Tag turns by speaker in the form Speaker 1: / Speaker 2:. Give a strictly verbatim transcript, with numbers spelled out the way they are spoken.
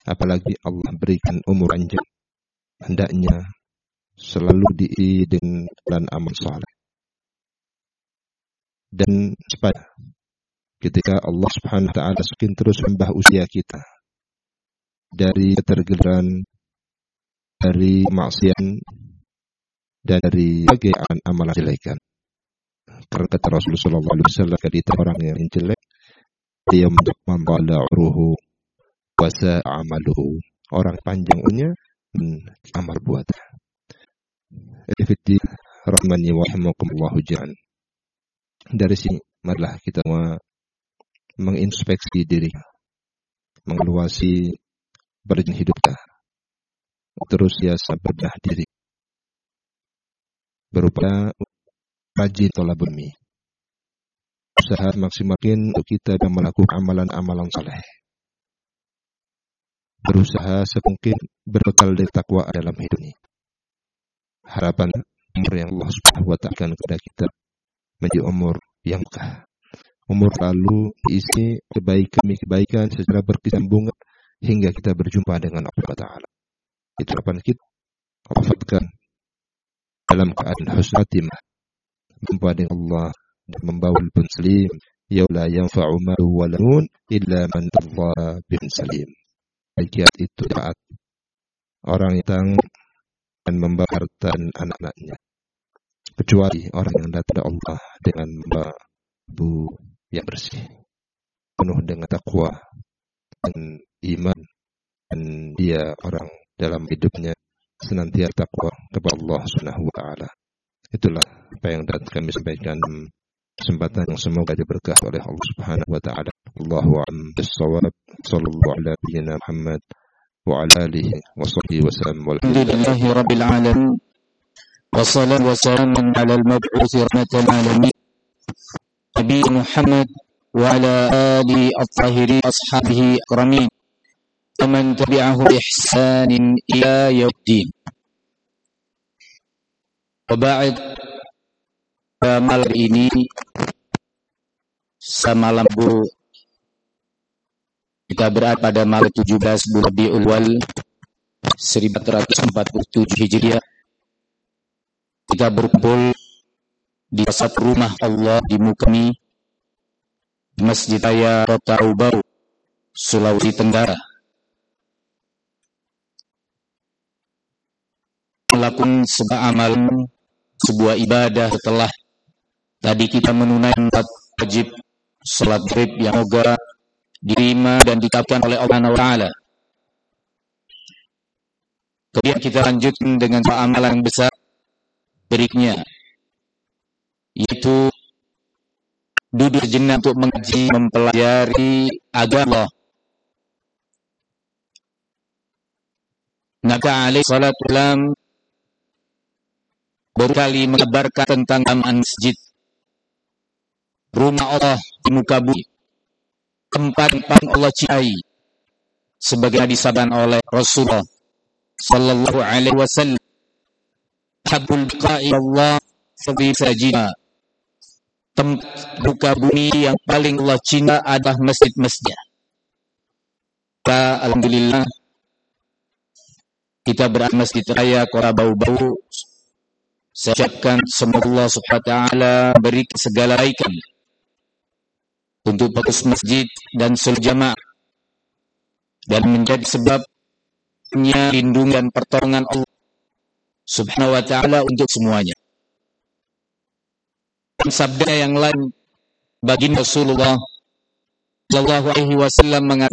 Speaker 1: apalagi Allah berikan umur panjang, hendaknya selalu diisi dengan amal saleh. Dan supaya ketika Allah Subhanahu wa taala semakin terus menambah usia kita dari ketergeliran, dari maksiat, dan dari berbagai amalan jelekan. Karena kata Rasulullah sallallahu alaihi wasallam, ketika orang yang jelek dia membala uruhu wa sa'amaluhu, orang panjang umurnya dan amal buatnya. Ifiti rahmani wa rahimakumullah jami'an. Dari sini marilah kita semua mengintrospeksi diri, mengevaluasi perjalanan hidup kita, terus ya berbenah diri, berupa rajin tolabul ilmi, usaha maksimalkan untuk kita dan melakukan amalan-amalan saleh, berusaha semungkin berbekal dari takwa dalam hidup ini. Harapan umur yang Allah Subhanahu wa taala kepada kita menjadi umur yang berkah, umur lalu diisi kebaikan-kebaikan secara berkesinambungan hingga kita berjumpa dengan Allah Taala. Itu harapan kita. Wafatkan dalam keadaan husnul khatimah, berjumpa dengan Allah dan membawa pun salim. Ya la yanfa'u malu wa lanun illa man tadha bin salim. Ayat itu saat orang yang dan membawa harta dan anak-anaknya, kecuali orang yang datang Allah dengan bau yang bersih, penuh dengan takwa dan iman, dan dia orang dalam hidupnya senantiasa takwa kepada Allah Subhanahu wa taala. Itulah apa yang dapat kami sampaikan kesempatan yang semoga diberkahi oleh Allah Subhanahu wa taala. Allahu a'lam bis-shawab. Sallallahu ala nabiyyina Muhammad wa ala alihi wa sahbihi wa sallam.
Speaker 2: Alhamdulillahi rabbil alamin. Wassalatu wassalamu ala al-mab'uts rahmatan alamin. Nabi Muhammad wa ala alihi at-tahirin ashabihi akramin. Wa man tabi'ahu bi ihsanin ila yaumiddin. Wa ba'd, malam ini semalam bu kita berada pada malam tujuh belas bulan Rabiul Awal seribu empat ratus empat puluh tujuh Hijriah. Kita berkumpul di satu rumah Allah di Mukami, Masjid Raya Kota Ubau, Sulawesi Tenggara, melakukan sebuah amalan, sebuah ibadah setelah tadi kita menunaikan empat wajib salat maghrib yang semoga diterima dan dikabulkan oleh Allah Taala. Kemudian kita lanjutkan dengan amalan yang besar berikutnya, yaitu duduk sejenak untuk mengaji, mempelajari agama Allah. Nabi alaihi salatu wasallam berkali mengabarkan tentang keutamaan masjid, rumah Allah di muka bumi, tempat yang paling Allah cintai, sebagaimana disabdakan oleh Rasulullah sallallahu alaihi wasallam, habbul biqa'i Allah fi sajida, tempat muka bumi yang paling Allah cinta adalah masjid-masjid. Kita alhamdulillah kita berada Masjid Raya Kota Bau-Bau. Saya ucapkan semoga Allah Subhanahu wa taala beri segala kebaikan untuk pengurus masjid dan seluruh jamaah, dan menjadi sebabnya lindungan dan pertolongan Allah Subhanahu wa taala untuk semuanya. Dan sabda yang lain baginda Rasulullah sallallahu alaihi wasallam mengatakan,